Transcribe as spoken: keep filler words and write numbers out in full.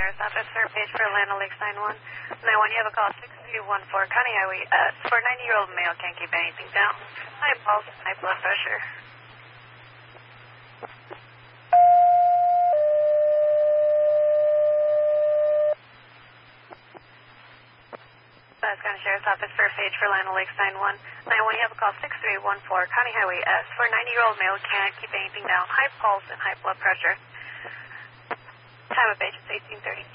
Sheriff's Office for a page for Land O'Lakes nine one. nine one, you have a call six two one four County Highway S for a ninety-year-old male can't keep anything down. High pulse, high blood pressure. Glass County Sheriff's Office for a page for Land O'Lakes nine one. nine one, you have a call six three one four County Highway S for a ninety-year-old male can't keep anything down. High pulse and high blood pressure. Time of page is eighteen thirty.